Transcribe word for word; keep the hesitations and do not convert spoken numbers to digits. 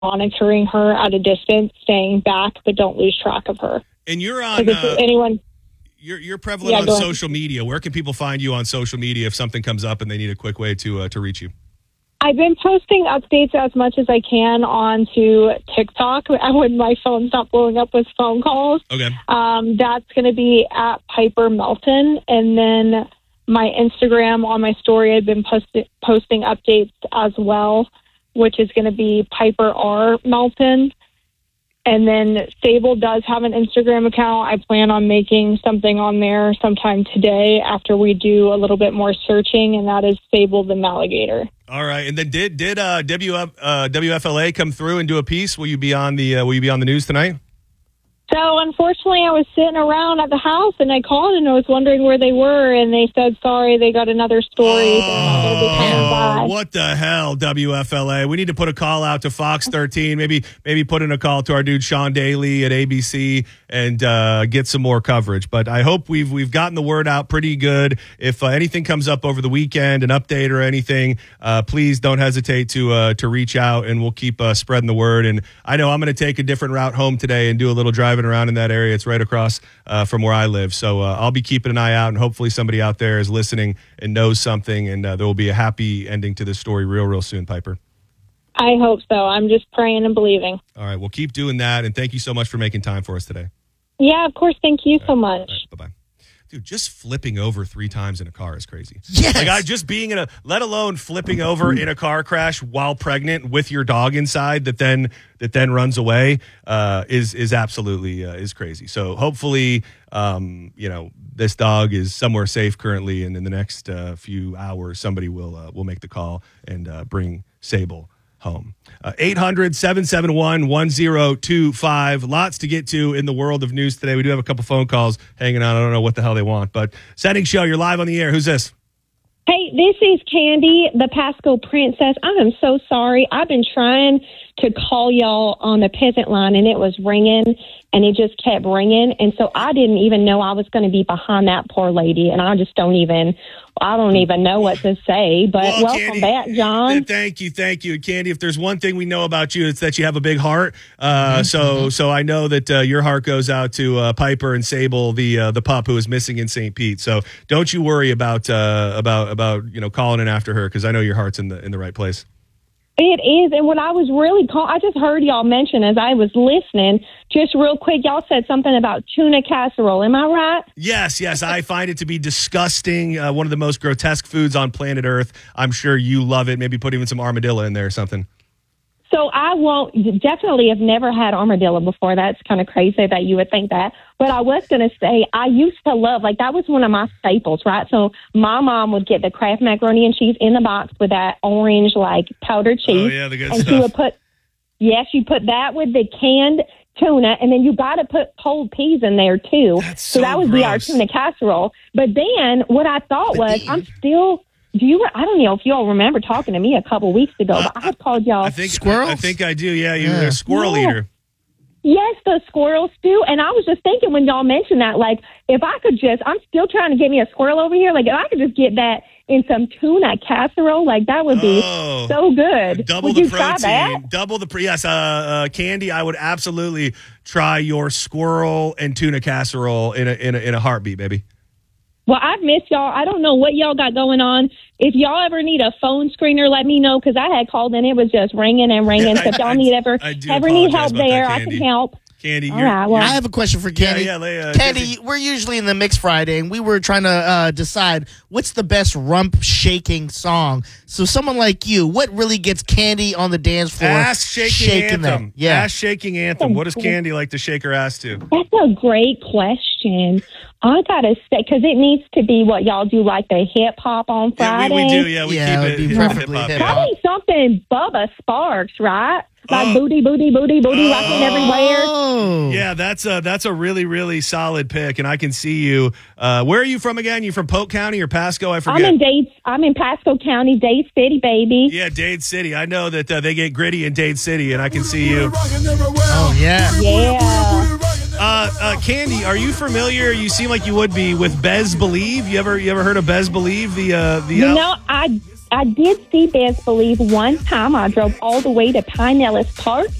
monitoring her at a distance, staying back, but don't lose track of her. And you're on uh, anyone. You're you're prevalent yeah, on social ahead. media. Where can people find you on social media if something comes up and they need a quick way to uh, to reach you? I've been posting updates as much as I can onto TikTok when my phone's not blowing up with phone calls. Okay. Um, that's going to be at Piper Melton. And then my Instagram on my story, I've been post- posting updates as well, which is going to be Piper R. Melton. And then Sable does have an Instagram account. I plan on making something on there sometime today after we do a little bit more searching, and that is Sable the Maligator. All right, and then did did uh, W F, uh, W F L A come through and do a piece? Will you be on the uh, Will you be on the news tonight? So, unfortunately, I was sitting around at the house, and I called, and I was wondering where they were, and they said, sorry, they got another story. Oh, what the hell, W F L A? We need to put a call out to Fox thirteen, maybe maybe put in a call to our dude Sean Daly at A B C and uh, get some more coverage. But I hope we've we've gotten the word out pretty good. If uh, anything comes up over the weekend, an update or anything, uh, please don't hesitate to uh, to reach out, and we'll keep uh, spreading the word. And I know I'm going to take a different route home today and do a little driving around in that area. It's right across uh, from where I live. So uh, I'll be keeping an eye out, and hopefully somebody out there is listening and knows something, and uh, there will be a happy ending to this story real, real soon, Piper. I hope so. I'm just praying and believing. All right. Well, keep doing that, and thank you so much for making time for us today. Yeah, of course. Thank you so much. Right, bye-bye. Dude, just flipping over three times in a car is crazy. Yes. Like, I just being in a, let alone flipping over in a car crash while pregnant with your dog inside that then that then runs away uh, is is absolutely uh, is crazy. So hopefully, um, you know, this dog is somewhere safe currently, and in the next uh, few hours, somebody will uh, will make the call and uh, bring Sable home. Uh, eight hundred, seven seven one, one zero two five. Lots to get to in the world of news today. We do have a couple phone calls hanging out. I don't know what the hell they want, but Setting Show, you're live on the air. Who's this? Hey, this is Candy, the Pasco Princess. I am so sorry. I've been trying to call y'all on the peasant line, and it was ringing, and it just kept ringing. And so I didn't even know I was going to be behind that poor lady, and I just don't even, I don't even know what to say. But well, welcome Candy, back, John. Thank you, thank you, Candy. If there's one thing we know about you, it's that you have a big heart. Uh, mm-hmm. So, so I know that uh, your heart goes out to uh, Piper and Sable, the uh, the pup who is missing in Saint Pete. So, don't you worry about uh, about about you know calling in after her, because I know your heart's in the in the right place. It is, and what I was really call, I just heard y'all mention as I was listening, just real quick, y'all said something about tuna casserole. Am I right? Yes, yes. I find it to be disgusting. Uh, one of the most grotesque foods on planet Earth. I'm sure you love it. Maybe put even some armadillo in there or something. So I won't, definitely have never had armadillo before. That's kind of crazy that you would think that. But I was going to say, I used to love, like that was one of my staples, right? So my mom would get the Kraft macaroni and cheese in the box with that orange, like powdered cheese. Oh, yeah, the good and stuff. she would put, yes, you put that with the canned tuna, and then you got to put cold peas in there too. That's so so that would gross. be our tuna casserole. But then what I thought was, I'm still... Do you? I don't know if you all remember talking to me a couple weeks ago, uh, but I called y'all I think, squirrels. I, I think I do. Yeah, you're Yeah. a squirrel Yeah. eater. Yes, the squirrels do. And I was just thinking when y'all mentioned that, like, if I could just, I'm still trying to get me a squirrel over here. Like, if I could just get that in some tuna casserole, like, that would be Oh, so good. Double would the you try that? protein. Double the pre- yes, uh, uh, Candy. I would absolutely try your squirrel and tuna casserole in a in a, in a heartbeat, baby. Well, I've missed y'all. I don't know what y'all got going on. If y'all ever need a phone screener, let me know, because I had called and it was just ringing and ringing. So if y'all I, need ever I do ever need apologize help about there, that, I Candy. can help. Candy, All you're, right, well, I have a question for Candy. Yeah, yeah, uh, Candy, we're usually in the mix Friday, and we were trying to uh, decide what's the best rump shaking song. So, someone like you, what really gets Candy on the dance floor? ass shaking, shaking anthem. them? Yeah. Ass shaking anthem. What does Candy like to shake her ass to? That's a great question. I gotta say, because it needs to be what y'all do, like the hip hop on Yeah, Friday. we, we do. Yeah, we Yeah, it keep would it. be hip- preferably hip-hop, hip-hop. yeah. Probably something Bubba Sparks, right? Like Oh. booty, booty, booty, booty, Oh. rocking everywhere. Oh. Yeah, that's a that's a really really solid pick, and I can see you. Uh, where are you from again? You from Polk County or Pasco? I I'm forget. in Dade. I'm in Pasco County, Dade City, baby. Yeah, Dade City. I know that uh, they get gritty in Dade City, and I can see you. Oh, yeah. Yeah. Uh, uh, Candy, are you familiar? You seem like you would be with Bez Believe. You ever you ever heard of Bez Believe? The uh, the You al- know, I I did see Best Believe one time. I drove all the way to Pinellas Park